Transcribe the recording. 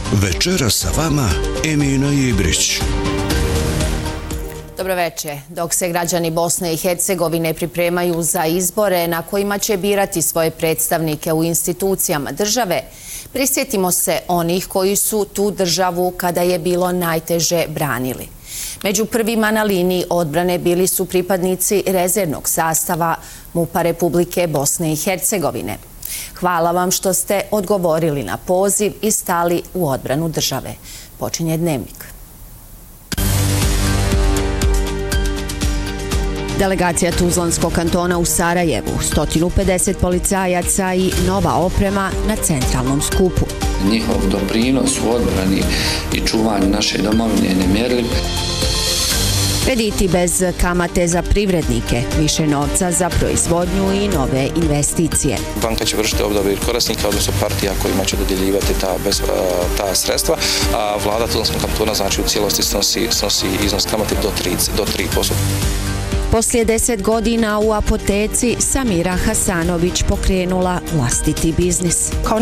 Večera sa vama Emina Ibrić. Dobroveče. Dok se građani Bosne i Hercegovine pripremaju za izbore na kojima će birati svoje predstavnike u institucijama države, prisjetimo se onih koji su tu državu kada je bilo najteže branili. Među prvima na liniji odbrane bili su pripadnici rezervnog sastava MUP-a Republike Bosne i Hercegovine. Hvala vam što ste odgovorili na poziv i stali u odbranu države. Počinje Dnevnik. Delegacija Tuzlanskog kantona u Sarajevu, 150 policajaca i nova oprema na centralnom skupu. Njihov doprinos u odbrani i čuvanju naše domovine je nemjerljiv. Krediti bez kamate za privrednike, više novca za proizvodnju i nove investicije. Banka će vršiti odabir korisnika, odnosno partija kojima će dodjeljivati ta sredstva, a vlada Tuzlanskog kantona znači u cijelosti snosi iznos kamate do 3%. Poslije 10 godina u apoteci Samira Hasanović pokrenula vlastiti biznis.